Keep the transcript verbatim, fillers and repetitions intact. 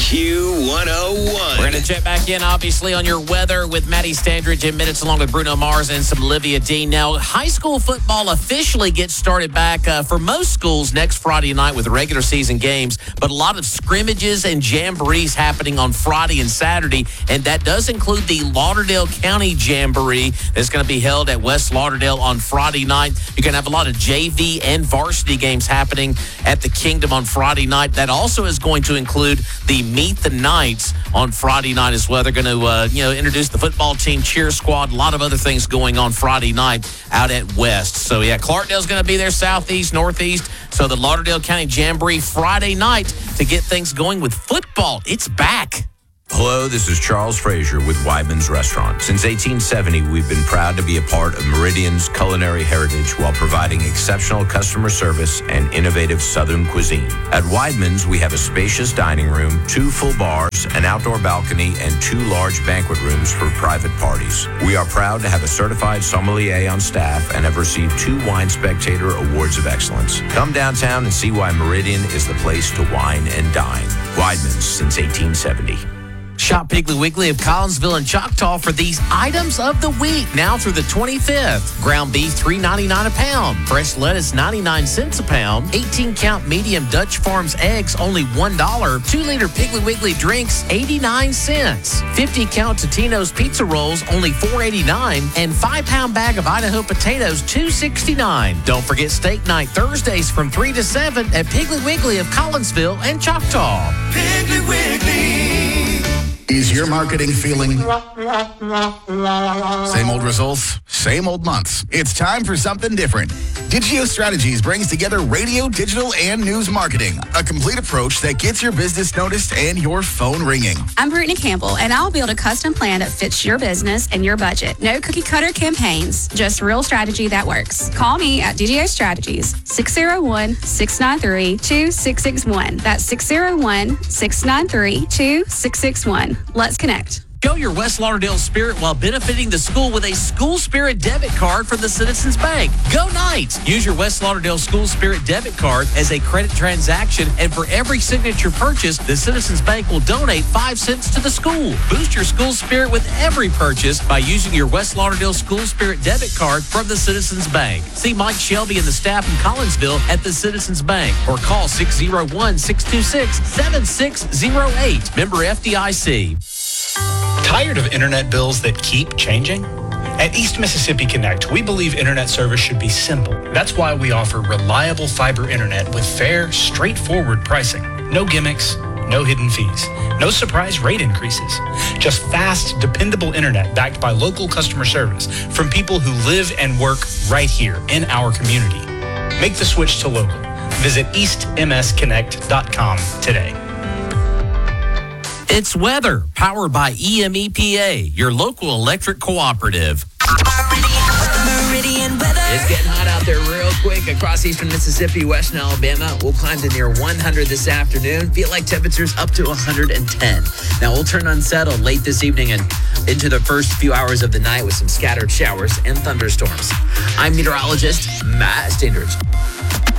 Q one oh one. We're going to check back in, obviously, on your weather with Maddie Standridge in minutes, along with Bruno Mars and some Olivia Dean. Now, high school football officially gets started back uh, for most schools next Friday night with regular season games, but a lot of scrimmages and jamborees happening on Friday and Saturday, and that does include the Lauderdale County Jamboree that's going to be held at West Lauderdale on Friday night. You're going to have a lot of J V and varsity games happening at the Kingdom on Friday night. That also is going to include the Meet the Knights on Friday night as well. They're going to, uh, you know, introduce the football team, cheer squad, a lot of other things going on Friday night out at West. So, yeah, Clarkdale's going to be there, southeast, northeast. So the Lauderdale County Jamboree Friday night to get things going with football. It's back. Hello, this is Charles Frazier with Weidman's Restaurant. Since eighteen seventy, we've been proud to be a part of Meridian's culinary heritage while providing exceptional customer service and innovative Southern cuisine. At Weidman's, we have a spacious dining room, two full bars, an outdoor balcony, and two large banquet rooms for private parties. We are proud to have a certified sommelier on staff and have received two Wine Spectator Awards of Excellence. Come downtown and see why Meridian is the place to wine and dine. Weidman's since eighteen seventy. Shop Piggly Wiggly of Collinsville and Choctaw for these items of the week now through the twenty-fifth. Ground beef, three ninety-nine a pound. Fresh lettuce, ninety-nine cents a pound. eighteen count medium Dutch Farms eggs, only one dollar. two liter Piggly Wiggly drinks, eighty-nine cents. fifty count Totino's pizza rolls, only four eighty-nine. And five pound bag of Idaho potatoes, two sixty-nine. Don't forget steak night Thursdays from three to seven at Piggly Wiggly of Collinsville and Choctaw. Piggly Wiggly. Is your marketing feeling same old results, same old months? It's time for something different. Digio Strategies brings together radio, digital, and news marketing. A complete approach that gets your business noticed and your phone ringing. I'm Brittany Campbell, and I'll build a custom plan that fits your business and your budget. No cookie cutter campaigns, just real strategy that works. Call me at Digio Strategies, six oh one, six nine three, two six six one. That's six oh one, six nine three, two six six one. Let's connect. Show your West Lauderdale spirit while benefiting the school with a School Spirit debit card from the Citizens Bank. Go Knights! Use your West Lauderdale School Spirit debit card as a credit transaction, and for every signature purchase, the Citizens Bank will donate five cents to the school. Boost your school spirit with every purchase by using your West Lauderdale School Spirit debit card from the Citizens Bank. See Mike Shelby and the staff in Collinsville at the Citizens Bank or call six oh one, six two six, seven six oh eight. Member F D I C. Tired of internet bills that keep changing? At East Mississippi Connect, we believe internet service should be simple. That's why we offer reliable fiber internet with fair, straightforward pricing. No gimmicks, no hidden fees, no surprise rate increases. Just fast, dependable internet backed by local customer service from people who live and work right here in our community. Make the switch to local. Visit east m s connect dot com today. It's weather, powered by E M E P A, your local electric cooperative. Meridian weather. It's getting hot out there real quick across eastern Mississippi, western Alabama. We'll climb to near one hundred this afternoon. Feel like temperatures up to one hundred ten. Now, we'll turn unsettled late this evening and into the first few hours of the night with some scattered showers and thunderstorms. I'm meteorologist Matt Standridge.